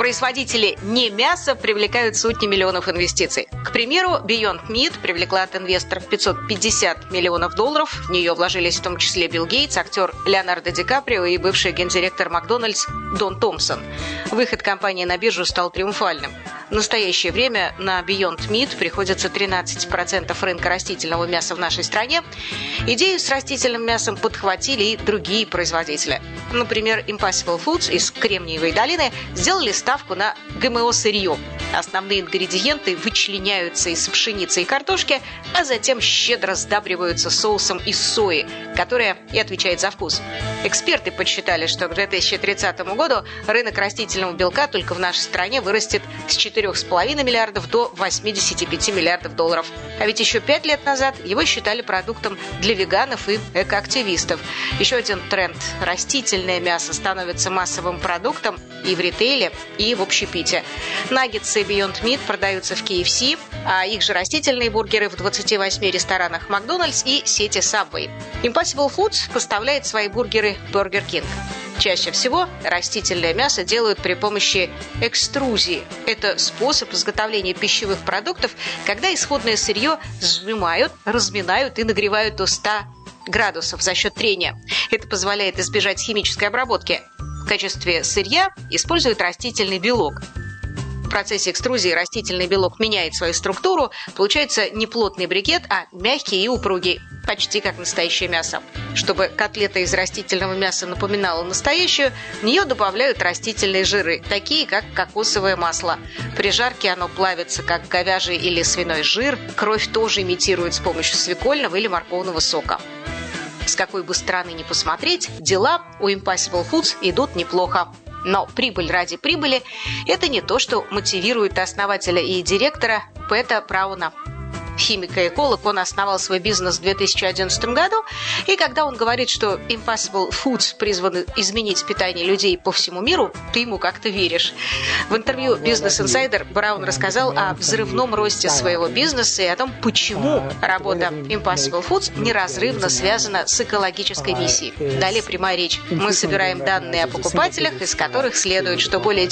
Производители не мяса привлекают сотни миллионов инвестиций. К примеру, Beyond Meat привлекла от инвесторов $550 миллионов. В нее вложились в том числе Билл Гейтс, актер Леонардо Ди Каприо и бывший гендиректор Макдональдс Дон Томпсон. Выход компании на биржу стал триумфальным. В настоящее время на Beyond Meat приходится 13% рынка растительного мяса в нашей стране. Идею с растительным мясом подхватили и другие производители. Например, Impossible Foods из Кремниевой долины сделали ставку на ГМО-сырье. Основные ингредиенты вычленяются из пшеницы и картошки, а затем щедро сдабриваются соусом из сои, которая и отвечает за вкус. Эксперты подсчитали, что к 2030 году рынок растительного белка только в нашей стране вырастет с 4,5 миллиардов до 85 миллиардов долларов. А ведь еще 5 лет назад его считали продуктом для веганов и экоактивистов. Еще один тренд – растительное мясо становится массовым продуктом и в ритейле, и в общепите. Наггетсы Beyond Meat продаются в KFC, а их же растительные бургеры в 28 ресторанах Макдональдс и сети Subway. Impossible Foods поставляет свои бургеры Burger King. Чаще всего растительное мясо делают при помощи экструзии. Это способ изготовления пищевых продуктов, когда исходное сырье сжимают, разминают и нагревают до 100 градусов за счет трения. Это позволяет избежать химической обработки. В качестве сырья используют растительный белок. В процессе экструзии растительный белок меняет свою структуру, получается не плотный брикет, а мягкий и упругий, почти как настоящее мясо. Чтобы котлета из растительного мяса напоминала настоящую, в нее добавляют растительные жиры, такие как кокосовое масло. При жарке оно плавится, как говяжий или свиной жир. Кровь тоже имитирует с помощью свекольного или морковного сока. С какой бы стороны ни посмотреть, дела у Impossible Foods идут неплохо. Но прибыль ради прибыли – это не то, что мотивирует основателя и директора Пэта Брауна. Химик и эколог, он основал свой бизнес в 2011 году, и когда он говорит, что Impossible Foods призваны изменить питание людей по всему миру, ты ему как-то веришь. В интервью Business Insider Браун рассказал о взрывном росте своего бизнеса и о том, почему работа Impossible Foods неразрывно связана с экологической миссией. Далее прямая речь. Мы собираем данные о покупателях, из которых следует, что более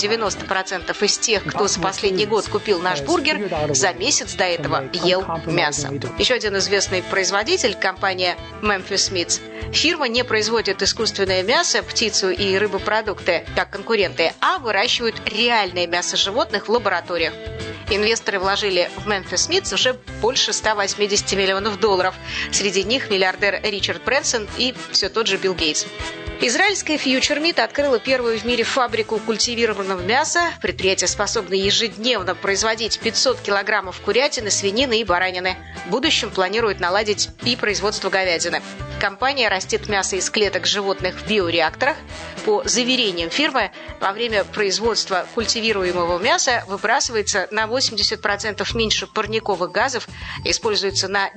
90% из тех, кто за последний год купил наш бургер, за месяц до этого ел мясо. Еще один известный производитель, компания Memphis Meats. Фирма не производит искусственное мясо, птицу и рыбопродукты, как конкуренты, а выращивают реальное мясо животных в лабораториях. Инвесторы вложили в Memphis Meats уже больше $180 миллионов. Среди них миллиардер Ричард Брэнсон и все тот же Билл Гейтс. Израильская Future Meat открыла первую в мире фабрику культивированного мяса. Предприятие способно ежедневно производить 500 килограммов курятины, свинины и баранины. В будущем планирует наладить и производство говядины. Компания растит мясо из клеток животных в биореакторах. По заверениям фирмы, во время производства культивируемого мяса выбрасывается на 80% меньше парниковых газов, используется на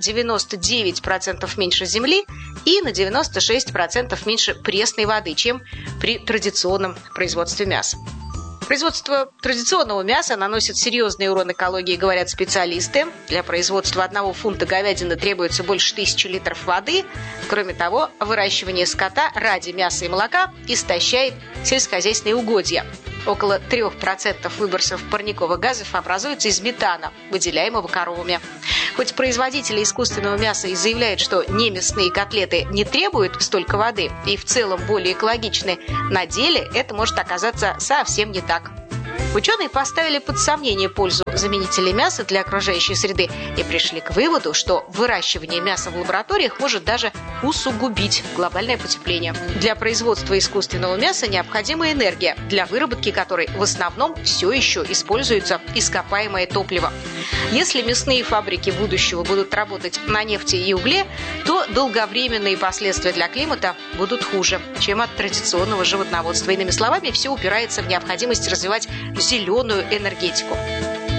99% меньше земли и на 96% меньше пресной воды, чем при традиционном производстве мяса. Производство традиционного мяса наносит серьезный урон экологии, говорят специалисты. Для производства 1 фунта говядины требуется больше 1000 литров воды. Кроме того, выращивание скота ради мяса и молока истощает сельскохозяйственные угодья. Около 3% выбросов парниковых газов образуются из метана, выделяемого коровами. Хоть производители искусственного мяса и заявляют, что немясные котлеты не требуют столько воды и в целом более экологичны, на деле это может оказаться совсем не так. Ученые поставили под сомнение пользу заменителей мяса для окружающей среды и пришли к выводу, что выращивание мяса в лабораториях может даже усугубить глобальное потепление. Для производства искусственного мяса необходима энергия, для выработки которой в основном все еще используется ископаемое топливо. Если мясные фабрики будущего будут работать на нефти и угле, то долговременные последствия для климата будут хуже, чем от традиционного животноводства. Иными словами, все упирается в необходимость развивать зеленую энергетику.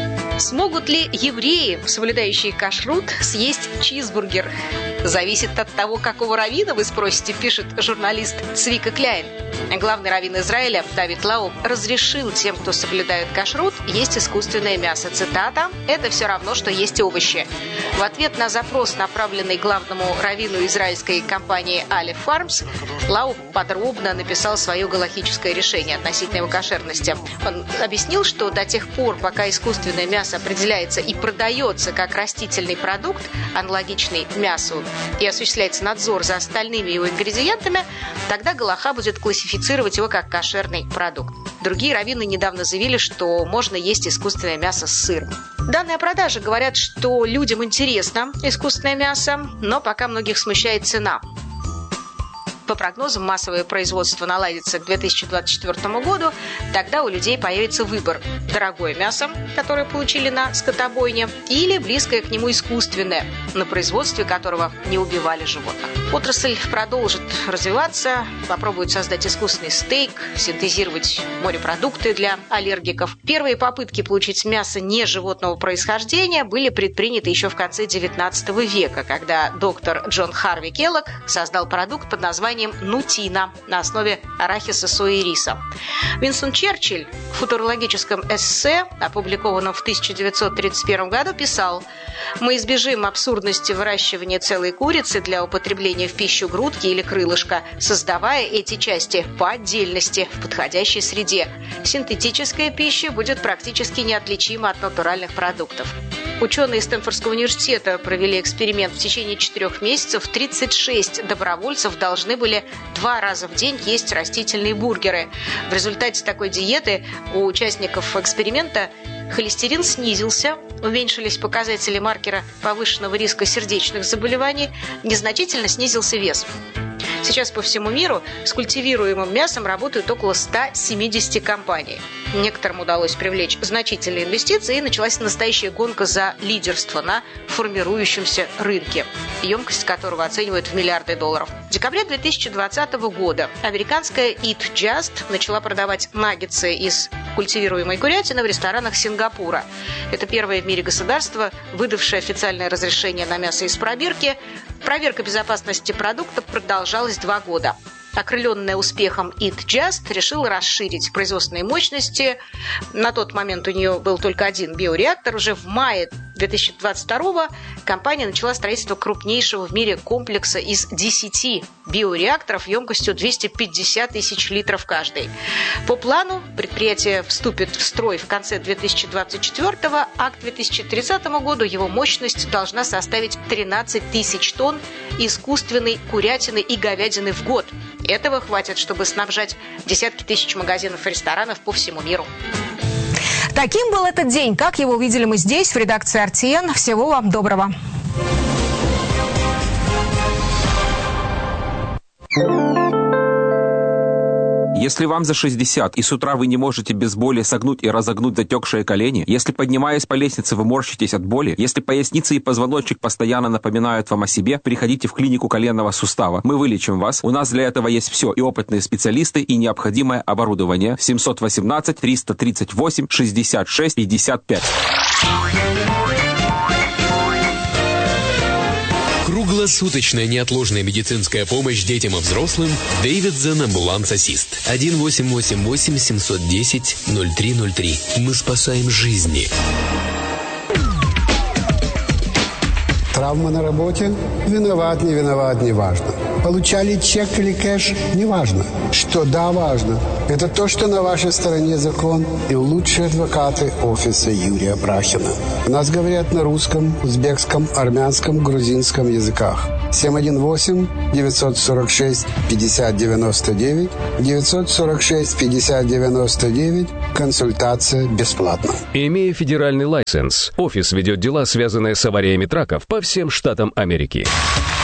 Смогут ли евреи, соблюдающие кашрут, съесть чизбургер? Зависит от того, какого раввина, вы спросите, пишет журналист Цвика Кляйн. Главный раввин Израиля Давид Лау разрешил тем, кто соблюдает кашрут, есть искусственное мясо. Цитата: «Это все равно, что есть овощи». В ответ на запрос, направленный главному раввину израильской компании Aleph Farms, Лау подробно написал свое галахическое решение относительно его кошерности. Он объяснил, что до тех пор, пока искусственное мясо определяется и продается как растительный продукт, аналогичный мясу, и осуществляется надзор за остальными его ингредиентами, тогда галаха будет классифицировать его как кошерный продукт. Другие раввины недавно заявили, что можно есть искусственное мясо с сыром. Данные о продаже говорят, что людям интересно искусственное мясо, но пока многих смущает цена. По прогнозам, массовое производство наладится к 2024 году. Тогда у людей появится выбор: дорогое мясо, которое получили на скотобойне, или близкое к нему искусственное, на производстве которого не убивали животных. Отрасль продолжит развиваться, попробует создать искусственный стейк, синтезировать морепродукты для аллергиков. Первые попытки получить мясо неживотного происхождения были предприняты еще в конце XIX века, когда доктор Джон Харви Келлог создал продукт под названием нутина на основе арахиса, сои и риса. Винстон Черчилль в футурологическом эссе, опубликованном в 1931 году, писал: «Мы избежим абсурдности выращивания целой курицы для употребления в пищу грудки или крылышка, создавая эти части по отдельности в подходящей среде. Синтетическая пища будет практически неотличима от натуральных продуктов». Ученые Стэнфордского университета провели эксперимент. В течение 4 месяцев 36 добровольцев должны были 2 раза в день есть растительные бургеры. В результате такой диеты у участников эксперимента холестерин снизился, уменьшились показатели маркера повышенного риска сердечных заболеваний, незначительно снизился вес. Сейчас по всему миру с культивируемым мясом работают около 170 компаний. Некоторым удалось привлечь значительные инвестиции, и началась настоящая гонка за лидерство на формирующемся рынке, емкость которого оценивают в миллиарды долларов. В декабре 2020 года американская Eat Just начала продавать наггетсы из культивируемой курятины в ресторанах Сингапура. Это первое в мире государство, выдавшее официальное разрешение на мясо из пробирки. Проверка безопасности продукта продолжалась 2 года. Окрыленная успехом Eat Just решила расширить производственные мощности. На тот момент у нее был только один биореактор. Уже в мае 2022 компания начала строительство крупнейшего в мире комплекса из 10 биореакторов емкостью 250 тысяч литров каждый. По плану предприятие вступит в строй в конце 2024-го, а к 2030 году его мощность должна составить 13 тысяч тонн искусственной курятины и говядины в год. Этого хватит, чтобы снабжать десятки тысяч магазинов и ресторанов по всему миру. Таким был этот день. Как его увидели мы здесь, в редакции RTN. Всего вам доброго. Если вам за 60 и с утра вы не можете без боли согнуть и разогнуть затекшие колени, если, поднимаясь по лестнице, вы морщитесь от боли, если поясница и позвоночник постоянно напоминают вам о себе, приходите в клинику коленного сустава. Мы вылечим вас. У нас для этого есть все: и опытные специалисты, и необходимое оборудование. 718-338-66-55. Круглосуточная неотложная медицинская помощь детям и взрослым. Davidson Ambulance Assist. 1-888-710-0303. Мы спасаем жизни. Травма на работе? Виноват, не виноват, не важно. Получали чек или кэш? Не важно. Что да, важно. Это то, что на вашей стороне закон и лучшие адвокаты офиса Юрия Брахина. У нас говорят на русском, узбекском, армянском, грузинском языках. 718-946-5099, 946-5099. Консультация бесплатна. Имея федеральный лайсенс, офис ведет дела, связанные с авариями траков по всем штатам Америки.